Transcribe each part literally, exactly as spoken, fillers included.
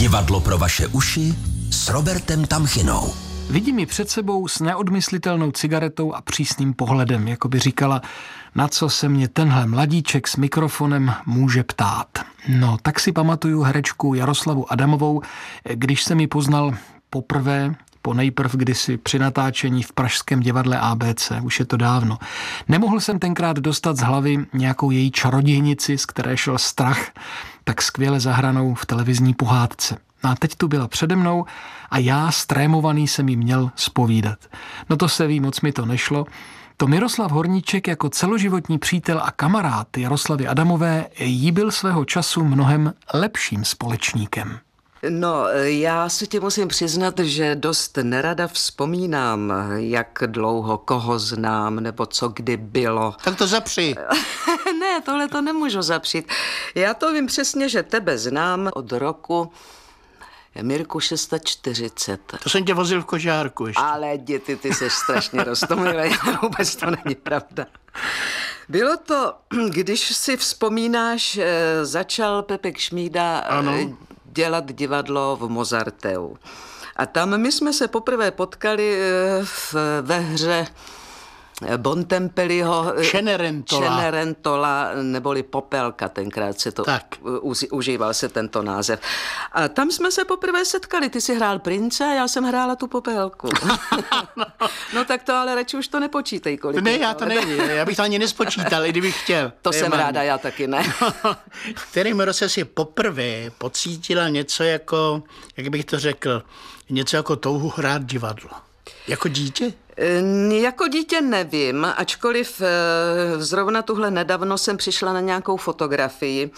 Divadlo pro vaše uši s Robertem Tamchinou. Vidím ji před sebou s neodmyslitelnou cigaretou a přísným pohledem, jako by říkala, na co se mě tenhle mladíček s mikrofonem může ptát. No, tak si pamatuju herečku Jaroslavu Adamovou, když jsem ji poznal poprvé, po nejprv kdysi při natáčení v pražském divadle A B C, už je to dávno. Nemohl jsem tenkrát dostat z hlavy nějakou její čarodějnici, z které šel strach, tak skvěle zahranou v televizní pohádce. No a teď tu byla přede mnou a já, strémovaný, jsem jí měl zpovídat. No to se ví, moc mi to nešlo. To Miroslav Horníček jako celoživotní přítel a kamarád Jaroslavy Adamové jí byl svého času mnohem lepším společníkem. No, já se ti musím přiznat, že dost nerada vzpomínám, jak dlouho koho znám, nebo co kdy bylo. Tak to zapři. Ne, tohle to nemůžu zapřít. Já to vím přesně, že tebe znám od roku, Mirku, čtyřicet šest. To jsem tě vozil v kožárku ještě. Ale děti, ty jsi strašně roztomilý, vůbec to není pravda. Bylo to, když si vzpomínáš, začal Pepek Šmída ano. dělat divadlo v Mozarteu. A tam my jsme se poprvé potkali v, ve hře Bontempelliho Cenerentola. Cenerentola, neboli Popelka, tenkrát se to u, užíval se tento název. A tam jsme se poprvé setkali, ty si hrál prince a já jsem hrála tu Popelku. no. no tak to ale radši už to nepočítej, kolik. Ne, já to nevím, já bych to ani nespočítal, i kdybych chtěl. To jsem mám. ráda, já taky ne. V kterém roce si poprvé pocítila něco jako, jak bych to řekl, něco jako touhu hrát divadlo? Jako dítě? Jako dítě nevím, ačkoliv zrovna tuhle nedávno jsem přišla na nějakou fotografii,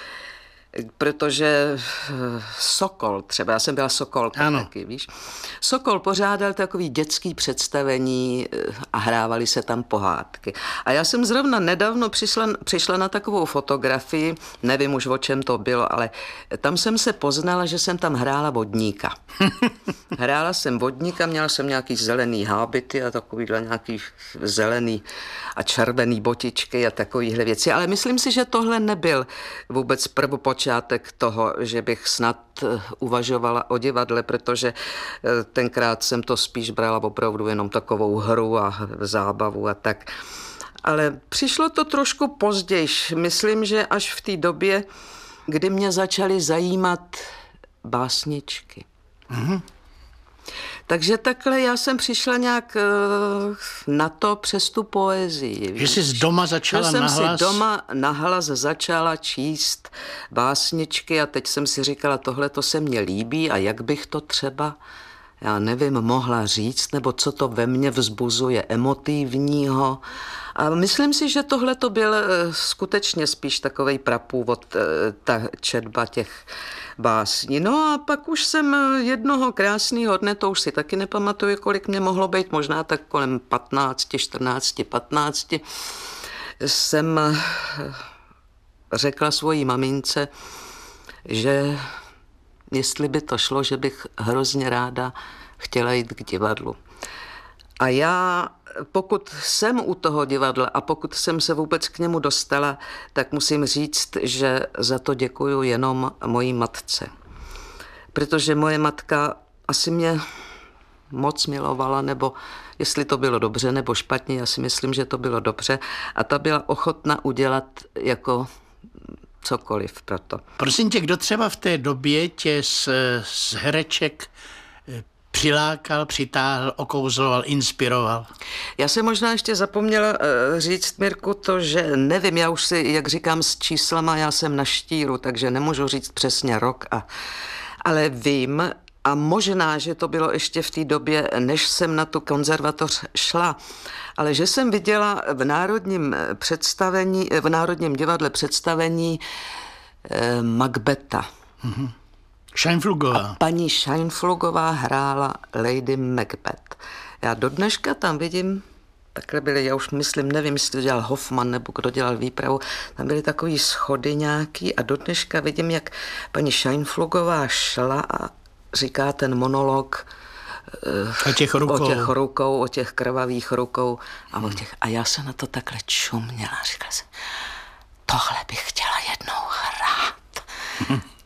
protože Sokol, třeba já jsem byla Sokolka ano. taky, víš. Sokol pořádal takový dětský představení a hrávali se tam pohádky. A já jsem zrovna nedávno přišla, přišla na takovou fotografii, nevím už o čem to bylo, ale tam jsem se poznala, že jsem tam hrála vodníka. Hrála jsem vodníka, měla jsem nějaký zelený hábity a takovýhle nějaký zelený a červený botičky a takovýhle věci. Ale myslím si, že tohle nebyl vůbec prvopočátek toho, že bych snad uvažovala o divadle, protože tenkrát jsem to spíš brala opravdu jenom takovou hru a zábavu a tak. Ale přišlo to trošku později. Myslím, že až v té době, kdy mě začaly zajímat básničky. Mhm. Takže takhle já jsem přišla nějak uh, na to přes tu poezii. Že jsi z doma začala že jsem nahlas? si doma nahlas začala číst básničky a teď jsem si říkala, tohle to se mně líbí a jak bych to třeba, já nevím, mohla říct, nebo co to ve mně vzbuzuje emotivního. A myslím si, že tohle to byl uh, skutečně spíš takovej prapůvod, uh, ta četba těch básní. No a pak už jsem jednoho krásného dne, to už si taky nepamatuju, kolik mě mohlo být, možná tak kolem patnáct, čtrnáct, patnáct, jsem řekla svojí mamince, že jestli by to šlo, že bych hrozně ráda chtěla jít k divadlu. A já, pokud jsem u toho divadla a pokud jsem se vůbec k němu dostala, tak musím říct, že za to děkuju jenom mojí matce. Protože moje matka asi mě moc milovala, nebo jestli to bylo dobře nebo špatně, já si myslím, že to bylo dobře. A ta byla ochotna udělat jako cokoliv pro to. Prosím tě, kdo třeba v té době tě z, z hereček přilákal, přitáhl, okouzloval, inspiroval? Já jsem možná ještě zapomněla uh, říct, Mirku, to, že nevím, já už si, jak říkám, s číslama, já jsem na štíru, takže nemůžu říct přesně rok, a, ale vím, a možná, že to bylo ještě v té době, než jsem na tu konzervatoř šla, ale že jsem viděla v národním představení, v Národním divadle představení uh, Macbeta. Mm-hmm. Scheinflugová. A paní Scheinflugová hrála Lady Macbeth. Já do dneška tam vidím, takhle byly, já už myslím, nevím, jestli to dělal Hoffman nebo kdo dělal výpravu, tam byly takový schody nějaký a do dneška vidím, jak paní Scheinflugová šla a říká ten monolog o těch rukou, o těch, rukou, o těch krvavých rukou a, o těch, a já se na to takhle čuměla, říkala jsem, tohle bych chtěla jednou hrát.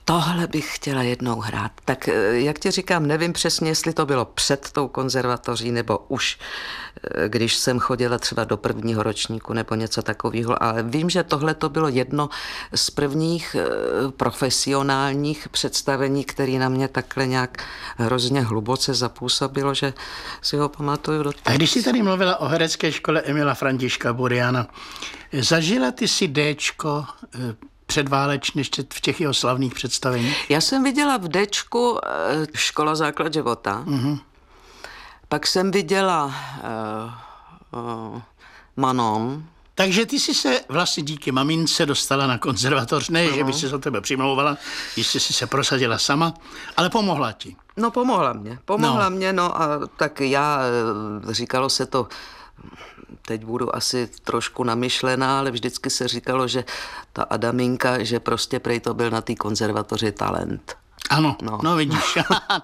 tohle bych chtěla jednou hrát. Tak jak ti říkám, nevím přesně, jestli to bylo před tou konzervatoří, nebo už když jsem chodila třeba do prvního ročníku nebo něco takového, ale vím, že tohle to bylo jedno z prvních profesionálních představení, které na mě takhle nějak hrozně hluboce zapůsobilo, že si ho pamatuju do A když jsi tady mluvila o herecké škole Emila Františka Buriana, zažila ty si Déčko předválečně ještě v těch jeho slavných představeních? Já jsem viděla v Déčku Škola základ života. Mm-hmm. Pak jsem viděla uh, uh, Manon. Takže ty jsi se vlastně díky mamince dostala na konzervatoř. Ne, uh-huh. že by si se o tebe přimlouvala, jistě jsi se prosadila sama, ale pomohla ti. No pomohla mě, pomohla no. mě, no a tak já, říkalo se to, teď budu asi trošku namyšlená, ale vždycky se říkalo, že ta Adaminka, že prostě prej to byl na té konzervatoři talent. Ano, no, no vidíš.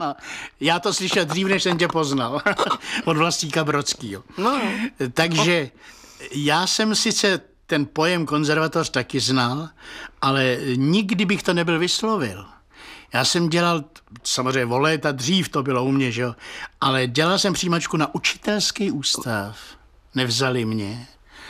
Já to slyšel dřív, než jsem tě poznal. Od Vlastíka Brodskýho. No. Takže já jsem sice ten pojem konzervatoř taky znal, ale nikdy bych to nebyl vyslovil. Já jsem dělal, samozřejmě o léta dřív to bylo u mě, že jo, ale dělal jsem přijímačku na učitelský ústav. Nevzali mě.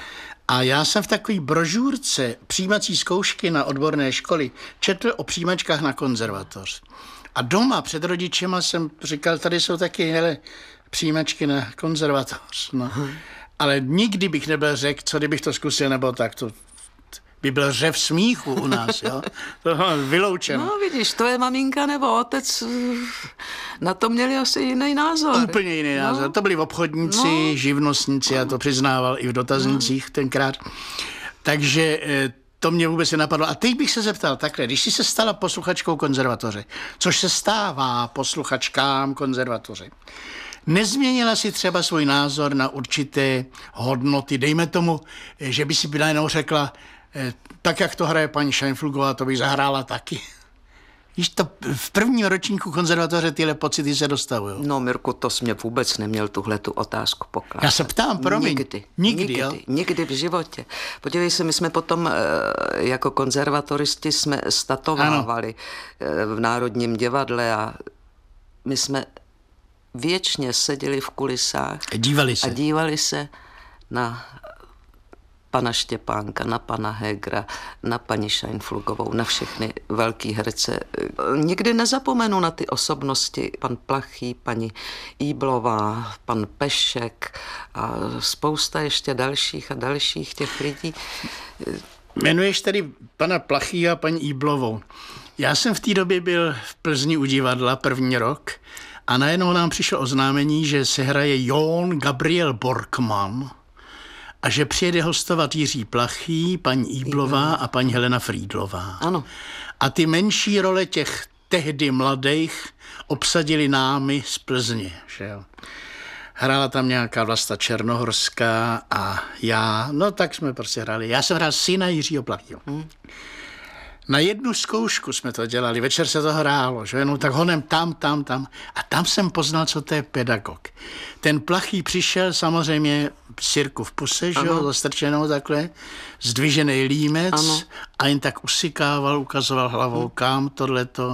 A já jsem v takové brožurce přijímací zkoušky na odborné školy četl o přijímačkách na konzervatoř. A doma před rodičema jsem říkal, tady jsou taky hele, přijímačky na konzervatoř. No. Ale nikdy bych nebyl řekl, co kdybych to zkusil, nebo tak to by byl řev smíchu u nás, jo? To vyloučeno. No vidíš, to je maminka nebo otec, na to měli asi jiný názor. Úplně jiný no. názor. To byli obchodníci, no. živnostníci, já to přiznával i v dotaznicích no. tenkrát. Takže to mě vůbec nenapadlo. A teď bych se zeptal takhle, když jsi se stala posluchačkou konzervatoře, což se stává posluchačkám konzervatoře, nezměnila si třeba svůj názor na určité hodnoty? Dejme tomu, že by si najednou řekla, tak jak to hraje paní Šajnflugová, to bych zahrála taky. Víš, to v prvním ročníku konzervatoře tyhle pocity se dostavují. No Mirku, to jsi mě vůbec neměl tuhletu otázku pokládat. Já se ptám, promiň. Nikdy. Nikdy, nikdy, jo? nikdy v životě. Podívej se, my jsme potom jako konzervatoristi jsme statovávali ano. v Národním divadle a my jsme věčně seděli v kulisách a dívali se, a dívali se na pana Štěpánka, na pana Hegra, na paní Šajnflugovou, na všechny velký herce. Nikdy nezapomenu na ty osobnosti. Pan Plachý, paní Íblová, pan Pešek a spousta ještě dalších a dalších těch lidí. Jmenuješ tedy pana Plachý a paní Íblovou. Já jsem v té době byl v Plzni u divadla první rok a najednou nám přišlo oznámení, že se hraje Johann Gabriel Borkmann a že přijede hostovat Jiří Plachý, paní Íblová a paní Helena Frýdlová. Ano. A ty menší role těch tehdy mladých obsadili námi z Plzně. Že jo? Hrála tam nějaká Vlasta Černohorská a já, no tak jsme prostě hráli. Já jsem hrál syna Jiřího Plachýho. Hmm. Na jednu zkoušku jsme to dělali, večer se to hrálo, že jenom tak honem tam, tam, tam. A tam jsem poznal, co to je pedagog. Ten Plachý přišel samozřejmě sirku v puse, že jo, zastrčenou takhle, zdvižený límec ano. a jen tak usykával, ukazoval hlavou, kam tohleto.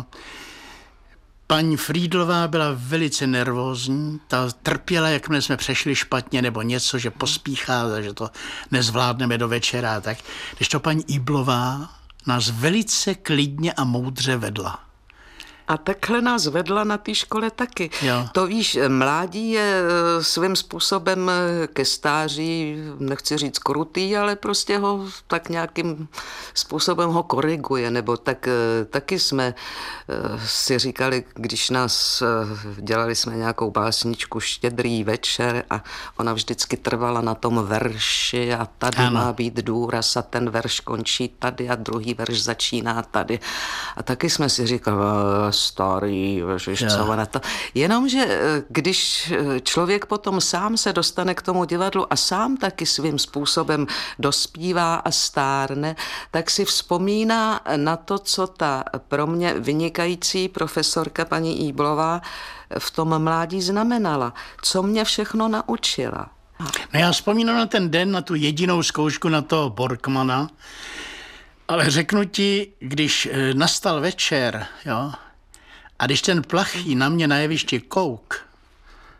Paní Frýdlová byla velice nervózní, ta trpěla, jakmile jsme přešli špatně nebo něco, že pospíchá, že to nezvládneme do večera. Tak. Když to paní Íblová nás velice klidně a moudře vedla. A takhle nás vedla na té škole taky. Jo. To víš, mládí je svým způsobem ke stáří, nechci říct krutý, ale prostě ho tak nějakým způsobem ho koriguje, nebo tak taky jsme si říkali, když nás dělali jsme nějakou básničku Štědrý večer a ona vždycky trvala na tom verši a tady ano. má být důraz a ten verš končí tady a druhý verš začíná tady. A taky jsme si říkali, starý, ježiš, co ona to. Jenomže když člověk potom sám se dostane k tomu divadlu a sám taky svým způsobem dospívá a stárne, tak si vzpomíná na to, co ta pro mě vynikající profesorka paní Íblová v tom mládí znamenala. Co mě všechno naučila. No já vzpomínám na ten den, na tu jedinou zkoušku na toho Borkmana. Ale řeknu ti, když nastal večer, jo, a když ten Plachý na mě na jevišti kouk,